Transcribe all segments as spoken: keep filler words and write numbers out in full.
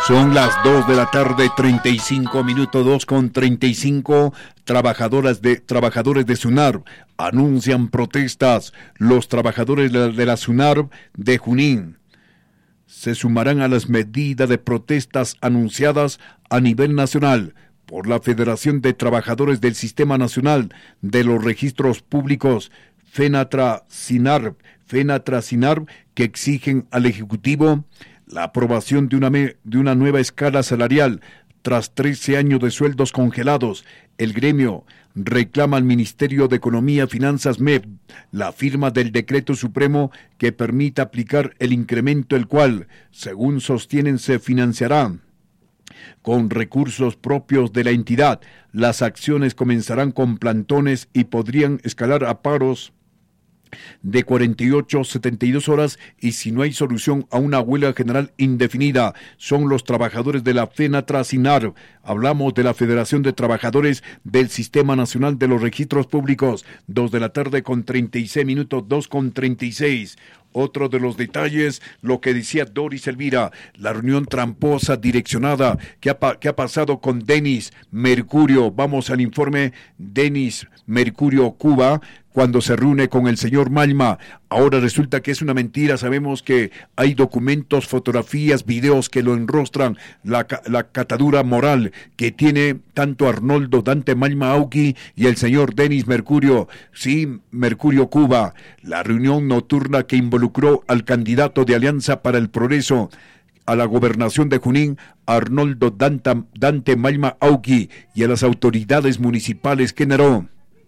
Son las dos de la tarde, treinta y cinco minutos, dos con treinta y cinco. Trabajadoras de, trabajadores de SUNARP anuncian protestas. Los trabajadores de la, de la SUNARP de Junín se sumarán a las medidas de protestas anunciadas a nivel nacional por la Federación de Trabajadores del Sistema Nacional de los Registros Públicos, FENATRA-SINARP, FENATRA-SINARP, que exigen al Ejecutivo la aprobación de una, me, de una nueva escala salarial tras trece años de sueldos congelados. El gremio reclama al Ministerio de Economía y Finanzas M E F la firma del decreto supremo que permita aplicar el incremento, el cual, según sostienen, se financiará con recursos propios de la entidad. Las acciones comenzarán con plantones y podrían escalar a paros de cuarenta y ocho a setenta y dos horas, y si no hay solución, a una huelga general indefinida. Son los trabajadores de la FENATRA-SINARP. Hablamos de la Federación de Trabajadores del Sistema Nacional de los Registros Públicos. Dos de la tarde con treinta y seis minutos, dos con treinta y seis. Otro de los detalles, lo que decía Doris Elvira, la reunión tramposa direccionada que ha, que ha pasado con Denis Mercurio. Vamos al informe. Denis Mercurio Cuba, cuando se reúne con el señor Malma, ahora resulta que es una mentira. Sabemos que hay documentos, fotografías, videos que lo enrostran la, la catadura moral que tiene tanto Arnoldo Dante Malma Auqui y el señor Denis Mercurio, sí, Mercurio Cuba. La reunión nocturna que involucró al candidato de Alianza para el Progreso a la gobernación de Junín, Arnoldo Dante, Dante Malma Auqui, y a las autoridades municipales, generó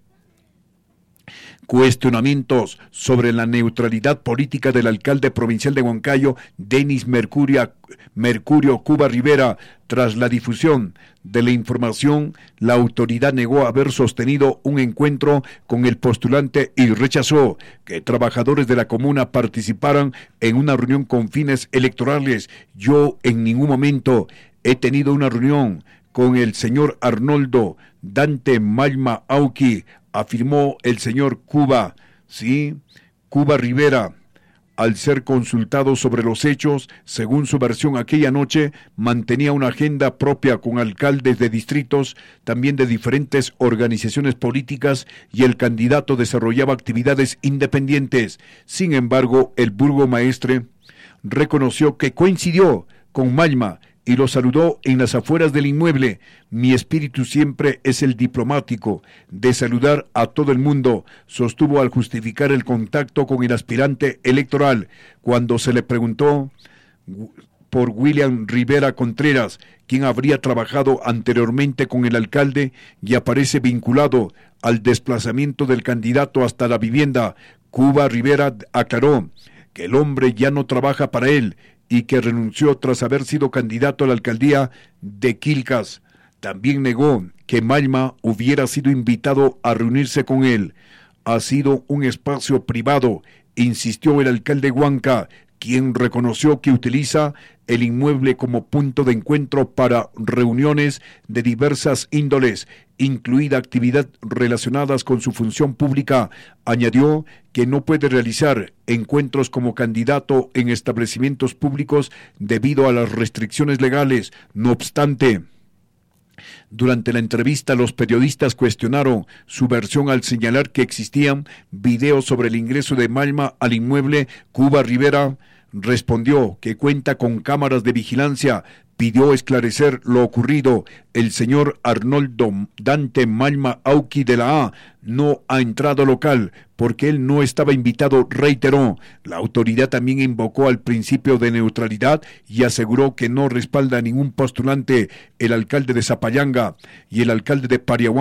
cuestionamientos sobre la neutralidad política del alcalde provincial de Huancayo, Denis Mercurio, Mercurio Cuba Rivera. Tras la difusión de la información, la autoridad negó haber sostenido un encuentro con el postulante y rechazó que trabajadores de la comuna participaran en una reunión con fines electorales. Yo en ningún momento he tenido una reunión con el señor Arnoldo Dante Malma Auqui, afirmó el señor Cuba, sí, Cuba Rivera. Al ser consultado sobre los hechos, según su versión, aquella noche mantenía una agenda propia con alcaldes de distritos, también de diferentes organizaciones políticas, y el candidato desarrollaba actividades independientes. Sin embargo, el burgomaestre reconoció que coincidió con Malma y lo saludó en las afueras del inmueble. Mi espíritu siempre es el diplomático, de saludar a todo el mundo, sostuvo al justificar el contacto con el aspirante electoral. Cuando se le preguntó por William Rivera Contreras, quien habría trabajado anteriormente con el alcalde y aparece vinculado al desplazamiento del candidato hasta la vivienda, Cuba Rivera aclaró que el hombre ya no trabaja para él y que renunció tras haber sido candidato a la alcaldía de Quilcas. También negó que Malma hubiera sido invitado a reunirse con él. Ha sido un espacio privado, insistió el alcalde Huanca, quien reconoció que utiliza el inmueble como punto de encuentro para reuniones de diversas índoles, incluida actividad relacionadas con su función pública. Añadió que no puede realizar encuentros como candidato en establecimientos públicos debido a las restricciones legales. No obstante, durante la entrevista, los periodistas cuestionaron su versión al señalar que existían videos sobre el ingreso de Malma al inmueble. Cuba Rivera respondió que cuenta con cámaras de vigilancia. Pidió esclarecer lo ocurrido. El señor Arnoldo Dante Malma Auqui de la A no ha entrado al local porque él no estaba invitado, reiteró. La autoridad también invocó al principio de neutralidad y aseguró que no respalda a ningún postulante. El alcalde de Zapayanga y el alcalde de Pariahuán